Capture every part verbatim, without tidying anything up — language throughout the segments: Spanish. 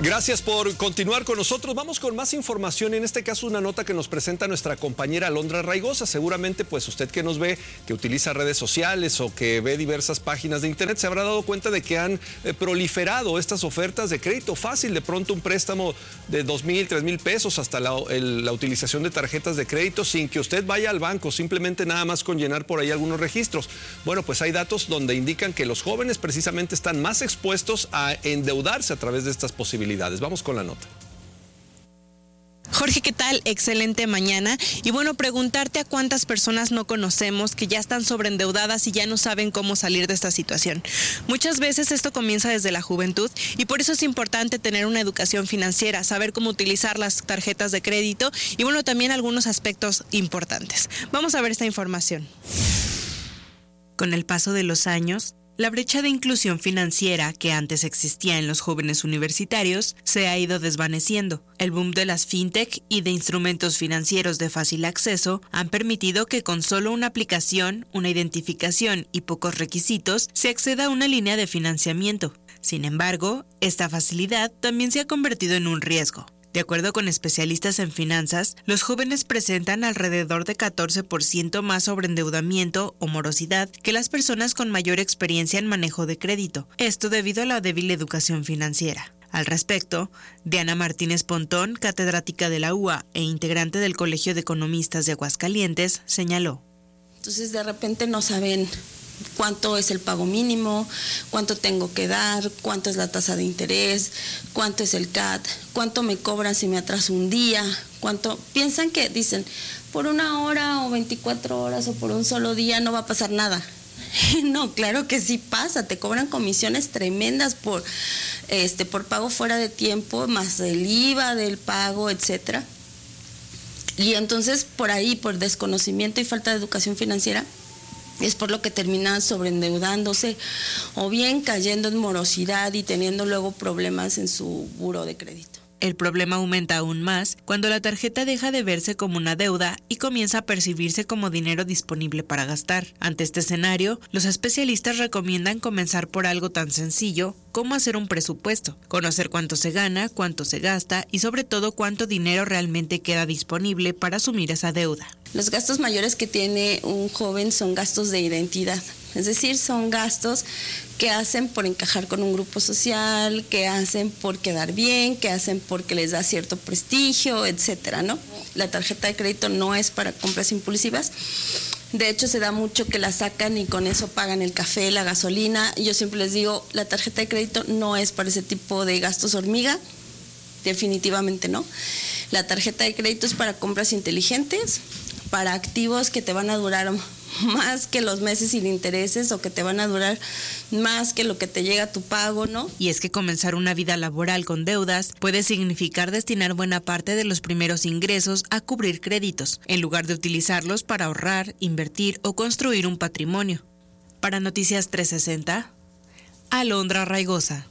Gracias por continuar con nosotros. Vamos con más información, en este caso una nota que nos presenta nuestra compañera Alondra Raigosa. Seguramente pues usted que nos ve, que utiliza redes sociales o que ve diversas páginas de internet, se habrá dado cuenta de que han eh, proliferado estas ofertas de crédito fácil. De pronto un préstamo de dos mil, tres mil pesos hasta la, el, la utilización de tarjetas de crédito sin que usted vaya al banco, simplemente nada más con llenar por ahí algunos registros. Bueno, pues hay datos donde indican que los jóvenes precisamente están más expuestos a endeudarse a través de estas posibilidades. Vamos con la nota. Jorge, ¿qué tal? Excelente mañana. Y bueno, preguntarte a cuántas personas no conocemos que ya están sobreendeudadas y ya no saben cómo salir de esta situación. Muchas veces esto comienza desde la juventud y por eso es importante tener una educación financiera, saber cómo utilizar las tarjetas de crédito y bueno, también algunos aspectos importantes. Vamos a ver esta información. Con el paso de los años, la brecha de inclusión financiera que antes existía en los jóvenes universitarios se ha ido desvaneciendo. El boom de las fintech y de instrumentos financieros de fácil acceso han permitido que con solo una aplicación, una identificación y pocos requisitos se acceda a una línea de financiamiento. Sin embargo, esta facilidad también se ha convertido en un riesgo. De acuerdo con especialistas en finanzas, los jóvenes presentan alrededor de catorce por ciento más sobreendeudamiento o morosidad que las personas con mayor experiencia en manejo de crédito. Esto debido a la débil educación financiera. Al respecto, Diana Martínez Pontón, catedrática de la U A e integrante del Colegio de Economistas de Aguascalientes, señaló. Entonces de repente no saben cuánto es el pago mínimo, cuánto tengo que dar, cuánto es la tasa de interés, cuánto es el C A T, cuánto me cobran si me atraso un día, cuánto piensan que dicen por una hora o veinticuatro horas o por un solo día no va a pasar nada. No, claro que sí pasa, te cobran comisiones tremendas por este por pago fuera de tiempo, más el I V A del pago, etcétera. Y entonces por ahí, por desconocimiento y falta de educación financiera, es por lo que terminan sobreendeudándose o bien cayendo en morosidad y teniendo luego problemas en su buró de crédito. El problema aumenta aún más cuando la tarjeta deja de verse como una deuda y comienza a percibirse como dinero disponible para gastar. Ante este escenario, los especialistas recomiendan comenzar por algo tan sencillo como hacer un presupuesto, conocer cuánto se gana, cuánto se gasta y sobre todo cuánto dinero realmente queda disponible para asumir esa deuda. Los gastos mayores que tiene un joven son gastos de identidad, es decir, son gastos que hacen por encajar con un grupo social, que hacen por quedar bien, que hacen porque les da cierto prestigio, etcétera, ¿no? La tarjeta de crédito no es para compras impulsivas. De hecho, se da mucho que la sacan y con eso pagan el café, la gasolina. Yo siempre les digo, la tarjeta de crédito no es para ese tipo de gastos hormiga, definitivamente no. La tarjeta de crédito es para compras inteligentes, para activos que te van a durar más que los meses sin intereses o que te van a durar más que lo que te llega a tu pago, ¿no? Y es que comenzar una vida laboral con deudas puede significar destinar buena parte de los primeros ingresos a cubrir créditos, en lugar de utilizarlos para ahorrar, invertir o construir un patrimonio. Para Noticias trescientos sesenta, Alondra Raigosa.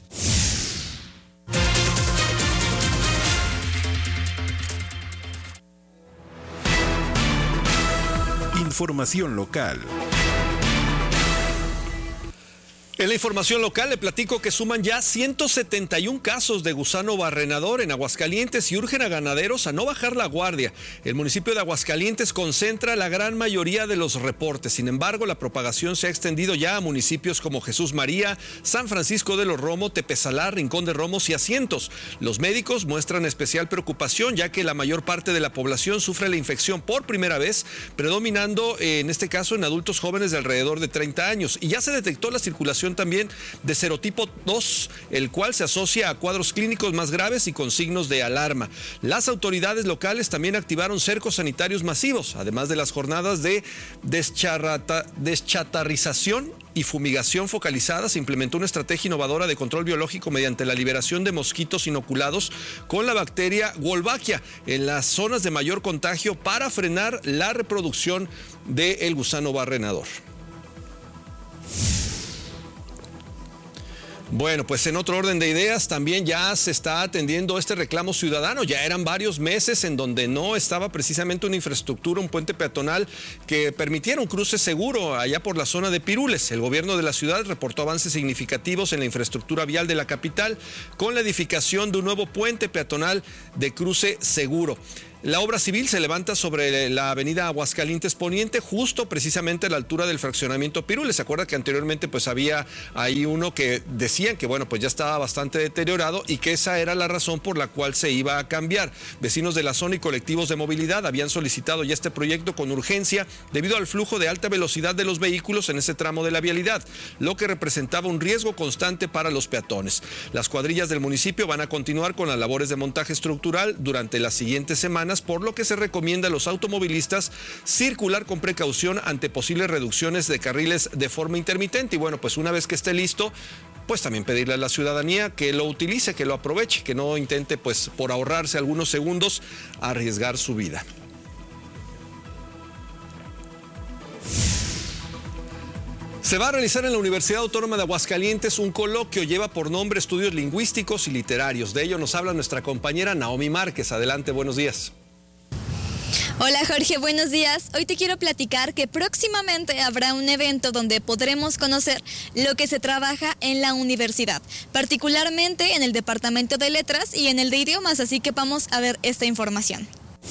Información local. En la información local le platico que suman ya ciento setenta y un casos de gusano barrenador en Aguascalientes y urgen a ganaderos a no bajar la guardia. El municipio de Aguascalientes concentra la gran mayoría de los reportes. Sin embargo, la propagación se ha extendido ya a municipios como Jesús María, San Francisco de los Romo, Tepezalar, Rincón de Romos y Asientos. Los médicos muestran especial preocupación ya que la mayor parte de la población sufre la infección por primera vez, predominando eh, en este caso en adultos jóvenes de alrededor de treinta años. Y ya se detectó la circulación también de serotipo dos, el cual se asocia a cuadros clínicos más graves y con signos de alarma. Las autoridades locales también activaron cercos sanitarios masivos, además de las jornadas de deschatarrización y fumigación focalizada. Se implementó una estrategia innovadora de control biológico mediante la liberación de mosquitos inoculados con la bacteria Wolbachia en las zonas de mayor contagio para frenar la reproducción del gusano barrenador. Bueno, pues en otro orden de ideas, también ya se está atendiendo este reclamo ciudadano. Ya eran varios meses en donde no estaba precisamente una infraestructura, un puente peatonal que permitiera un cruce seguro allá por la zona de Pirules. El gobierno de la ciudad reportó avances significativos en la infraestructura vial de la capital con la edificación de un nuevo puente peatonal de cruce seguro. La obra civil se levanta sobre la avenida Aguascalientes Poniente, justo precisamente a la altura del fraccionamiento Pirules. ¿Se acuerda que anteriormente pues había ahí uno que decían que bueno, pues ya estaba bastante deteriorado y que esa era la razón por la cual se iba a cambiar? Vecinos de la zona y colectivos de movilidad habían solicitado ya este proyecto con urgencia debido al flujo de alta velocidad de los vehículos en ese tramo de la vialidad, lo que representaba un riesgo constante para los peatones. Las cuadrillas del municipio van a continuar con las labores de montaje estructural durante las siguientes semanas, por lo que se recomienda a los automovilistas circular con precaución ante posibles reducciones de carriles de forma intermitente. Y bueno, pues una vez que esté listo, pues también pedirle a la ciudadanía que lo utilice, que lo aproveche, que no intente pues por ahorrarse algunos segundos arriesgar su vida. Se va a realizar en la Universidad Autónoma de Aguascalientes un coloquio, lleva por nombre Estudios Lingüísticos y Literarios. De ello nos habla nuestra compañera Naomi Márquez. Adelante, buenos días. Hola Jorge, buenos días. Hoy te quiero platicar que próximamente habrá un evento donde podremos conocer lo que se trabaja en la universidad, particularmente en el Departamento de Letras y en el de Idiomas, así que vamos a ver esta información.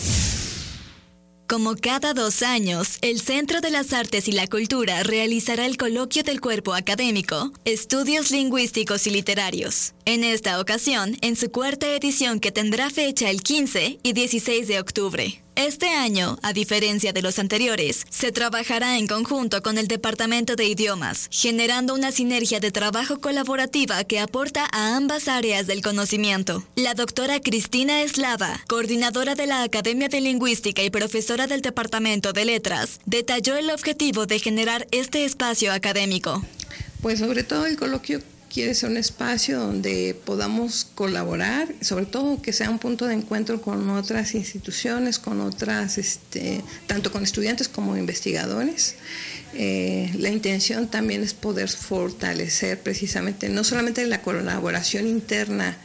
Como cada dos años, el Centro de las Artes y la Cultura realizará el coloquio del cuerpo académico, Estudios Lingüísticos y Literarios. En esta ocasión, en su cuarta edición que tendrá fecha el quince y dieciséis de octubre. Este año, a diferencia de los anteriores, se trabajará en conjunto con el Departamento de Idiomas, generando una sinergia de trabajo colaborativa que aporta a ambas áreas del conocimiento. La doctora Cristina Eslava, coordinadora de la Academia de Lingüística y profesora del Departamento de Letras, detalló el objetivo de generar este espacio académico. Pues sobre todo el coloquio quiere ser un espacio donde podamos colaborar, sobre todo que sea un punto de encuentro con otras instituciones, con otras, este, tanto con estudiantes como investigadores. Eh, la intención también es poder fortalecer precisamente, no solamente la colaboración interna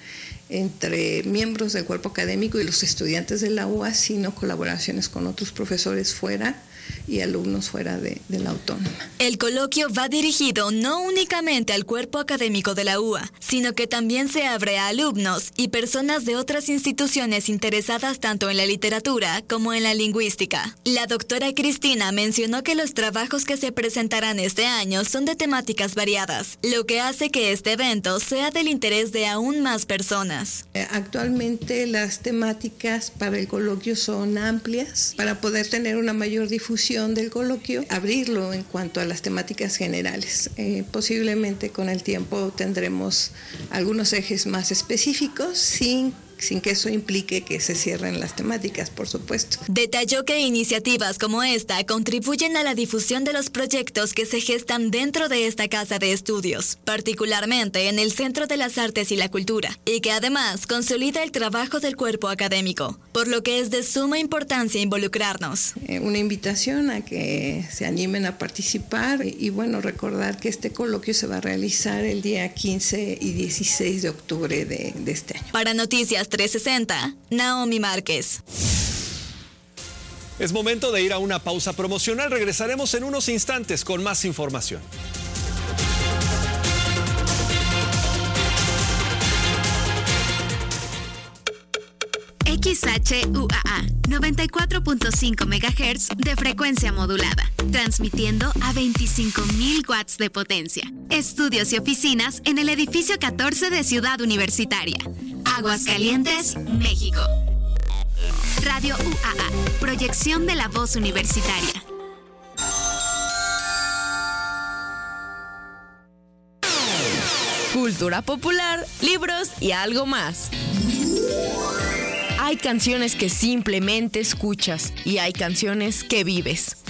entre miembros del cuerpo académico y los estudiantes de la U A, sino colaboraciones con otros profesores fuera y alumnos fuera de, de la autónoma. El coloquio va dirigido no únicamente al cuerpo académico de la U A, sino que también se abre a alumnos y personas de otras instituciones interesadas tanto en la literatura como en la lingüística. La doctora Cristina mencionó que los trabajos que se presentarán este año son de temáticas variadas, lo que hace que este evento sea del interés de aún más personas. Actualmente las temáticas para el coloquio son amplias, para poder tener una mayor difusión del coloquio, abrirlo en cuanto a las temáticas generales. Eh, posiblemente con el tiempo tendremos algunos ejes más específicos sin sin que eso implique que se cierren las temáticas, por supuesto. Detalló que iniciativas como esta contribuyen a la difusión de los proyectos que se gestan dentro de esta casa de estudios, particularmente en el Centro de las Artes y la Cultura, y que además consolida el trabajo del cuerpo académico, por lo que es de suma importancia involucrarnos. Eh, una invitación a que se animen a participar y, y bueno, recordar que este coloquio se va a realizar el día quince y dieciséis de octubre de, de este año. Para Noticias trescientos sesenta, Naomi Márquez. Es momento de ir a una pausa promocional. Regresaremos en unos instantes con más información. X H U A A, noventa y cuatro punto cinco megahertz de frecuencia modulada, transmitiendo a veinticinco mil watts de potencia. Estudios y oficinas en el edificio catorce de Ciudad Universitaria, Aguascalientes, México. Radio U A A, proyección de la voz universitaria. Cultura popular, libros y algo más. Hay canciones que simplemente escuchas y hay canciones que vives.